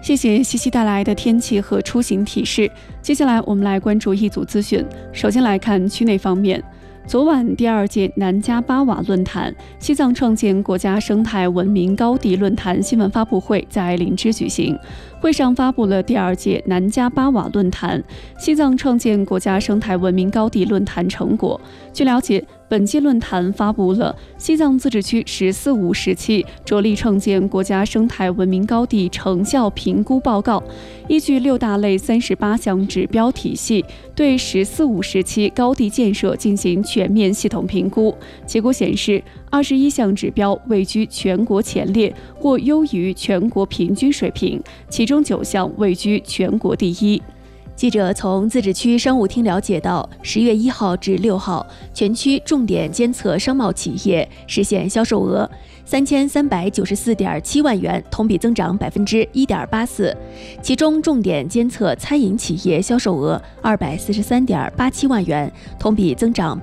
谢谢西西带来的天气和出行提示。接下来我们来关注一组资讯。首先来看区内方面。昨晚第2届南迦巴瓦论坛西藏创建国家生态文明高地论坛新闻发布会在林芝举行，会上发布了第2届南迦巴瓦论坛西藏创建国家生态文明高地论坛成果。据了解，本届论坛发布了西藏自治区“十四五”时期着力创建国家生态文明高地成效评估报告，依据6大类38项指标体系，对“十四五”时期高地建设进行全面系统评估。结果显示，21项指标位居全国前列或优于全国平均水平，其中9项位居全国第一。 记者从自治区商务厅了解到，10月1号至6号，全区重点监测商贸企业实现销售额3394.7万元，同比增长1.84%。其中，重点监测餐饮企业销售额243.87万元，同比增长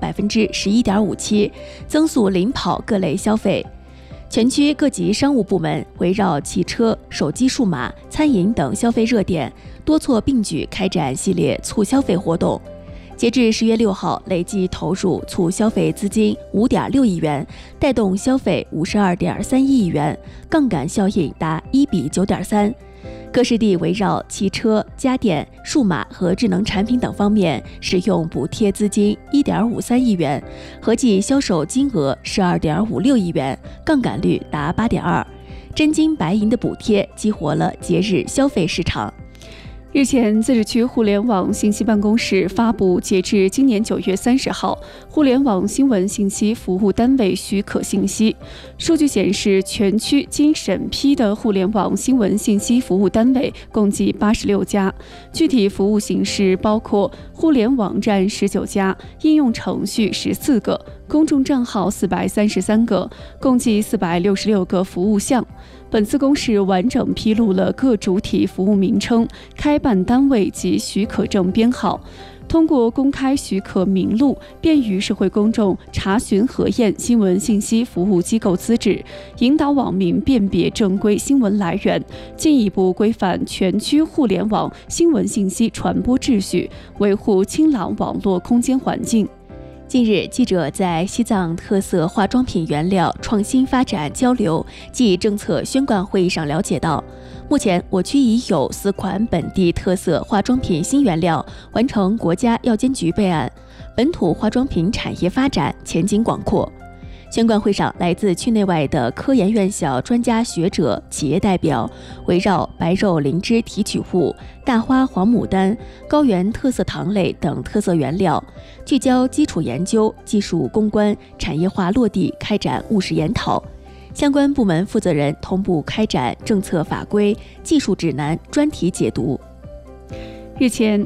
11.57%，增速领跑各类消费。全区各级商务部门围绕汽车、手机数码、餐饮等消费热点，多措并举开展系列促消费活动。截至10月6号，累计投入促消费资金5.6亿元，带动消费52.31亿元，杠杆效应达1:9.3。各市地围绕汽车、家电、数码和智能产品等方面使用补贴资金1.53亿元，合计销售金额12.56亿元，杠杆率达8.2%。真金白银的补贴激活了节日消费市场。 日前，自治区互联网信息办公室发布截至今年9月30号互联网新闻信息服务单位许可信息。数据显示，全区经审批的互联网新闻信息服务单位共计86家，具体服务形式包括互联网站19家，应用程序14个，公众账号433个，共计466个服务项。本次公示完整披露了各主体服务名称、开办单位及许可证编号，通过公开许可名录，便于社会公众查询核验新闻信息服务机构资质，引导网民辨别正规新闻来源，进一步规范全区互联网新闻信息传播秩序，维护清朗网络空间环境。 近日，记者在西藏特色化妆品原料创新发展交流暨政策宣贯会议上了解到，目前我区已有4款本地特色化妆品新原料完成国家药监局备案，本土化妆品产业发展前景广阔。宣贯会上，来自区内外的科研院校专家学者、企业代表，围绕白肉灵芝提取物、大花黄牡丹、高原特色糖类等特色原料，聚焦基础研究、技术攻关、产业化落地开展务实研讨。相关部门负责人同步开展政策法规、技术指南专题解读。 日前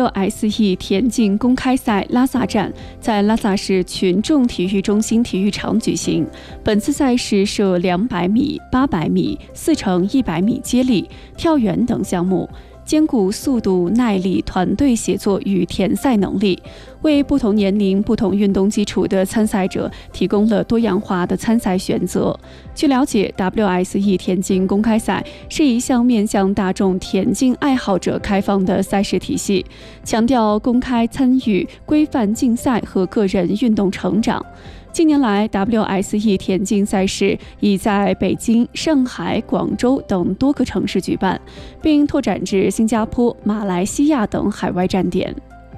，WSE 田径公开赛拉萨站在拉萨市群众体育中心体育场举行。本次赛事设200米、800米、4×100米接力、跳远等项目，兼顾速度、耐力、团队协作与田赛能力，为不同年龄、不同运动基础的参赛者提供了多样化的参赛选择。据了解 ，WSE 田径公开赛是一项面向大众田径爱好者开放的赛事体系，强调公开参与、规范竞赛和个人运动成长。近年来 ，WSE 田径赛事已在北京、上海、广州等多个城市举办，并拓展至新加坡、马来西亚等海外站点。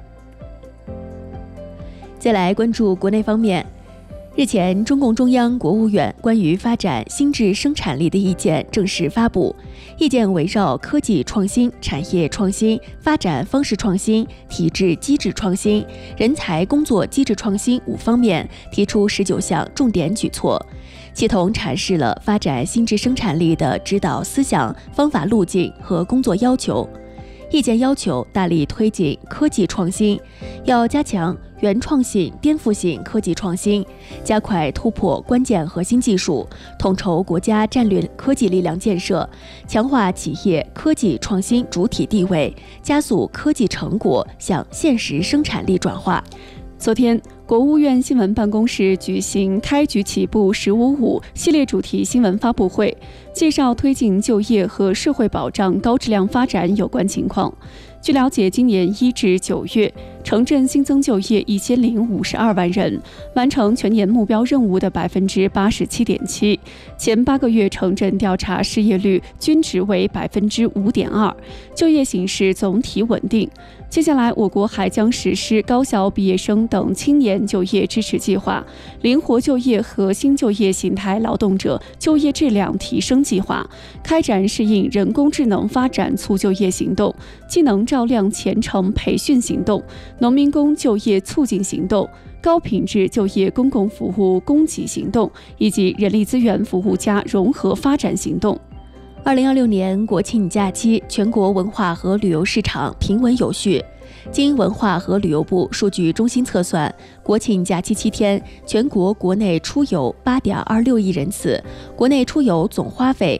再来关注国内方面。日前，中共中央、国务院关于发展新质生产力的意见正式发布。意见围绕科技创新、产业创新、发展方式创新、体制机制创新、人才工作机制创新5方面提出19项重点举措，系统阐释了发展新质生产力的指导思想、方法路径和工作要求。意见要求大力推进科技创新，要加强原创性、颠覆性科技创新，加快突破关键核心技术，统筹国家战略科技力量建设，强化企业科技创新主体地位，加速科技成果向现实生产力转化。 昨天， 国务院新闻办公室举行开局起步“15.5”系列主题新闻发布会，介绍推进就业和社会保障高质量发展有关情况。据了解，今年1至9月，城镇新增就业1052万人，完成全年目标任务的87.7%。前8个月城镇调查失业率均值为5.2%，就业形势总体稳定。接下来，我国还将实施高校毕业生等青年就业支持计划、灵活就业和新就业形态劳动者就业质量提升计划，开展适应人工智能发展促就业行动、技能照亮前程培训行动、农民工就业促进行动、高品质就业公共服务供给行动以及人力资源服务加融合发展行动。 2026年国庆假期，全国文化和旅游市场平稳有序。经文化和旅游部数据中心测算，国庆假期7天，全国国内出游8.26亿人次，国内出游总花费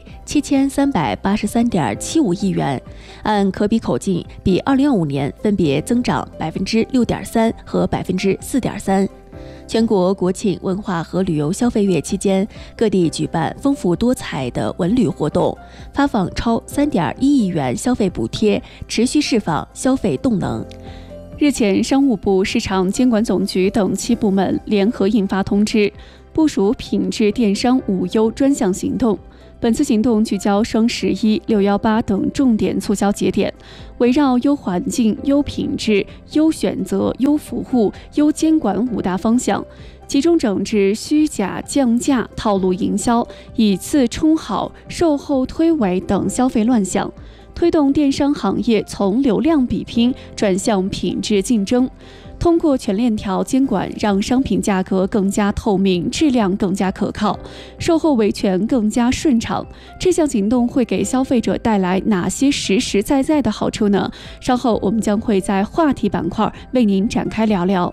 7383.75亿元，按可比口径比2025年分别增长6.3%和4.3%。全国国庆文化和旅游消费月期间，各地举办丰富多彩的文旅活动，发放超3.1亿元消费补贴，持续释放消费动能。 日前，商务部、市场监管总局等7部门联合印发通知，部署品质电商5优专项行动。本次行动聚焦双11、618等重点促销节点，围绕优环境、优品质、优选择、优服务、优监管5大方向，集中整治虚假降价、套路营销、以次充好、售后推诿等消费乱象，推动电商行业从流量比拼转向品质竞争。通过全链条监管，让商品价格更加透明，质量更加可靠，售后维权更加顺畅。这项行动会给消费者带来哪些实实在在的好处呢？稍后我们将会在话题板块为您展开聊聊。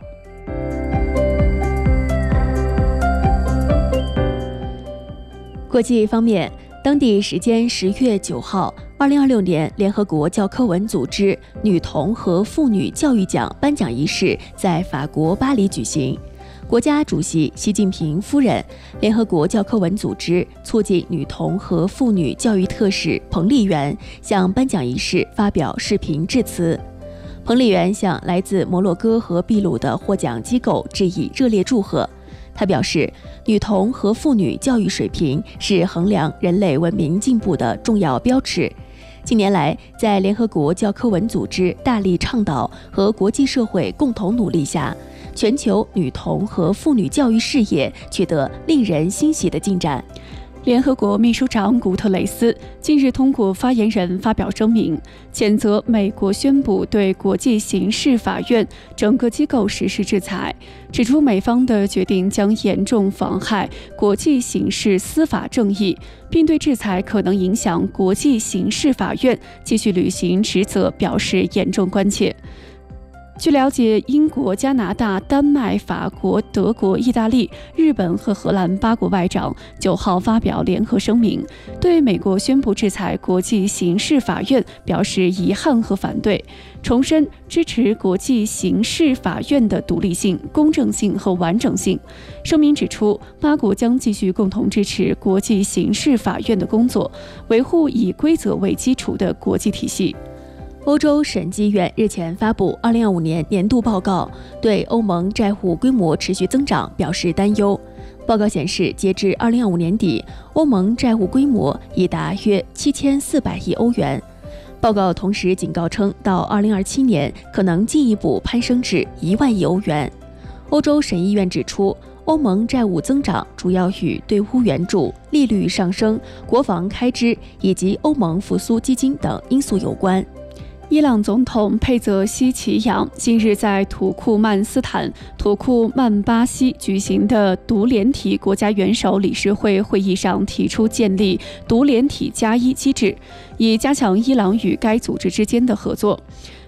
国际方面，当地时间10月9号，2026年联合国教科文组织女童和妇女教育奖颁奖仪式在法国巴黎举行。国家主席习近平夫人、联合国教科文组织促进女童和妇女教育特使彭丽媛向颁奖仪式发表视频致辞。彭丽媛向来自摩洛哥和秘鲁的获奖机构致以热烈祝贺。他表示，女童和妇女教育水平是衡量人类文明进步的重要标尺。近年来，在联合国教科文组织大力倡导和国际社会共同努力下，全球女童和妇女教育事业取得令人欣喜的进展。 联合国秘书长古特雷斯近日通过发言人发表声明，谴责美国宣布对国际刑事法院整个机构实施制裁，指出美方的决定将严重妨害国际刑事司法正义，并对制裁可能影响国际刑事法院继续履行职责表示严重关切。据了解，英国、加拿大、丹麦、法国、德国、意大利、日本和荷兰8国外长9号发表联合声明，对美国宣布制裁国际刑事法院表示遗憾和反对，重申支持国际刑事法院的独立性、公正性和完整性。声明指出，8国将继续共同支持国际刑事法院的工作，维护以规则为基础的国际体系。 欧洲审计院日前发布2025年年度报告，对欧盟债务规模持续增长表示担忧。报告显示，截至2025年底，欧盟债务规模已达约7400亿欧元。报告同时警告称，到2027年可能进一步攀升至1万亿欧元。欧洲审议院指出，欧盟债务增长主要与对乌援助、利率上升、国防开支以及欧盟复苏基金等因素有关。 伊朗总统佩泽西奇扬近日在土库曼斯坦土库曼巴西举行的独联体国家元首理事会会议上提出建立独联体+1机制，以加强伊朗与该组织之间的合作。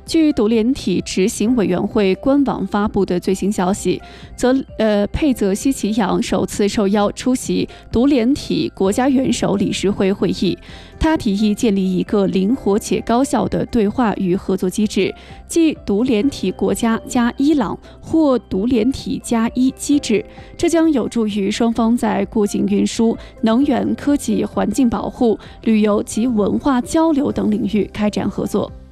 据独联体执行委员会官网发布的最新消息，佩泽西奇扬首次受邀出席独联体国家元首理事会会议。他提议建立一个灵活且高效的对话与合作机制，即独联体国家加伊朗或独联体加一机制。这将有助于双方在过境运输、能源、科技、环境保护、旅游及文化交流等领域开展合作。